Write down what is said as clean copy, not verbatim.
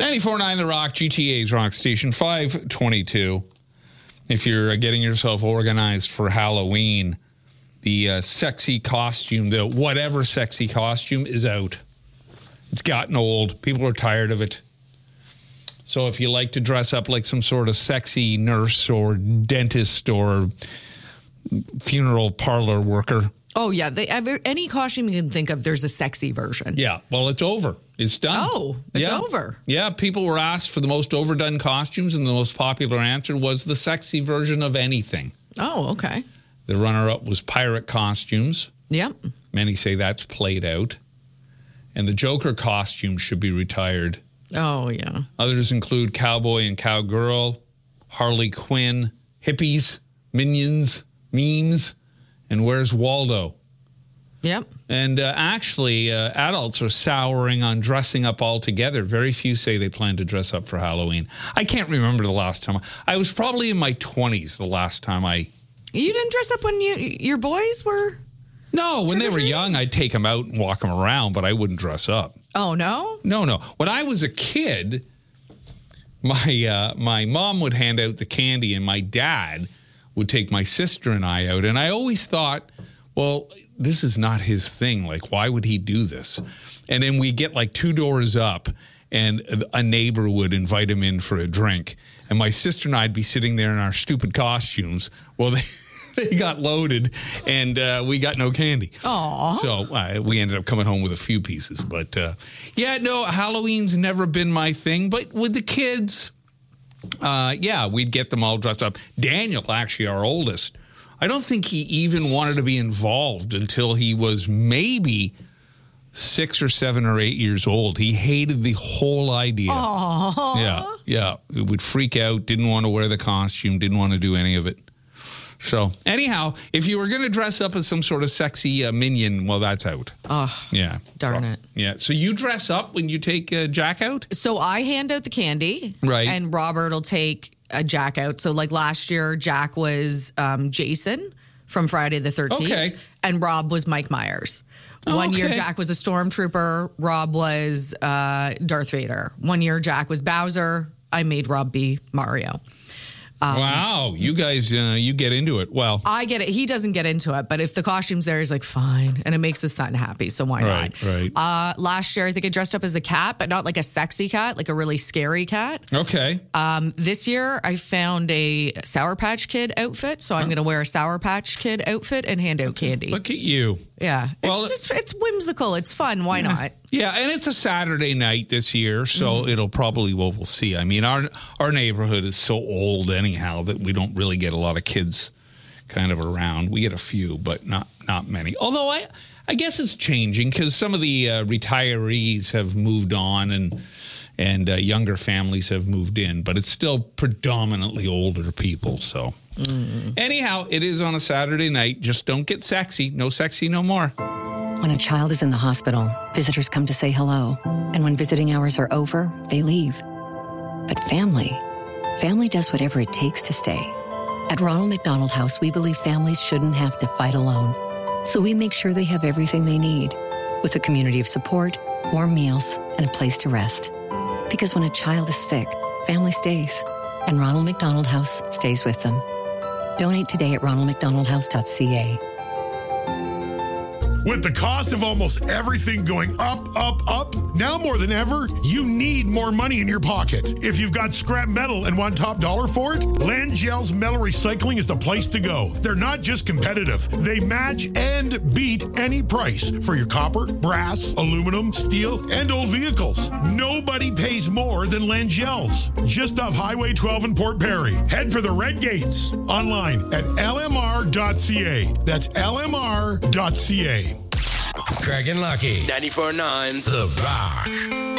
94.9 The Rock, GTA's Rock Station, 522. If you're getting yourself organized for Halloween, the sexy costume, the whatever sexy costume is out. It's gotten old. People are tired of it. So if you like to dress up like some sort of sexy nurse or dentist or funeral parlor worker. Oh, yeah. Any costume you can think of, there's a sexy version. Yeah. Well, it's over. It's done. Oh, it's over. Yeah. People were asked for the most overdone costumes, and the most popular answer was the sexy version of anything. Oh, okay. The runner-up was pirate costumes. Yep. Many say that's played out. And the Joker costume should be retired. Oh, yeah. Others include cowboy and cowgirl, Harley Quinn, hippies, minions, memes, and Where's Waldo? Yep. And actually, adults are souring on dressing up altogether. Very few say they plan to dress up for Halloween. I can't remember the last time. I was probably in my 20s the last time I... You didn't dress up when your boys were... No, when they were young, I'd take them out and walk them around, but I wouldn't dress up. Oh, no? No. When I was a kid, my mom would hand out the candy, and my dad would take my sister and I out. And I always thought, well, this is not his thing. Like, why would he do this? And then we get like 2 doors up, and a neighbor would invite him in for a drink. And my sister and I'd be sitting there in our stupid costumes. Well, they got loaded, and we got no candy. Aww. So we ended up coming home with a few pieces. But, Halloween's never been my thing. But with the kids, we'd get them all dressed up. Daniel, actually, our oldest, I don't think he even wanted to be involved until he was maybe 6 or 7 or 8 years old. He hated the whole idea. Aww. Yeah. He would freak out, didn't want to wear the costume, didn't want to do any of it. So, anyhow, if you were going to dress up as some sort of sexy minion, well, that's out. Oh, yeah. Darn it. Yeah. So you dress up when you take Jack out? So I hand out the candy. Right. And Robert will take Jack out. So like last year, Jack was Jason from Friday the 13th. Okay. And Rob was Mike Myers. One year, Jack was a stormtrooper. Rob was Darth Vader. One year, Jack was Bowser. I made Rob be Mario. Wow, you guys, you get into it. Well, I get it. He doesn't get into it, but if the costume's there, he's like, fine. And it makes his son happy, so why not? Right. Last year, I think I dressed up as a cat, but not like a sexy cat, like a really scary cat. Okay. This year, I found a Sour Patch Kid outfit, so I'm going to wear a Sour Patch Kid outfit and hand out candy. Look at you. Yeah. Well, it's whimsical. It's fun. Why not? Yeah, and it's a Saturday night this year, so it'll probably, we'll see. I mean, our neighborhood is so old anyhow that we don't really get a lot of kids kind of around. We get a few, but not many. Although I guess it's changing because some of the retirees have moved on and younger families have moved in, but it's still predominantly older people, so. Anyhow, it is on a Saturday night. Just don't get sexy. No sexy no more. When a child is in the hospital, visitors come to say hello. And when visiting hours are over, they leave. But family does whatever it takes to stay. At Ronald McDonald House, we believe families shouldn't have to fight alone. So we make sure they have everything they need, with a community of support, warm meals, and a place to rest. Because when a child is sick, family stays. And Ronald McDonald House stays with them. Donate today at ronaldmcdonaldhouse.ca. With the cost of almost everything going up, now more than ever, you need more money in your pocket. If you've got scrap metal and want top dollar for it, Langell's Metal Recycling is the place to go. They're not just competitive. They match and beat any price for your copper, brass, aluminum, steel, and old vehicles. Nobody pays more than Langell's. Just off Highway 12 in Port Perry. Head for the Red Gates. Online at lmr.ca. That's lmr.ca. Craig and Lucky. 94.9 The Rock.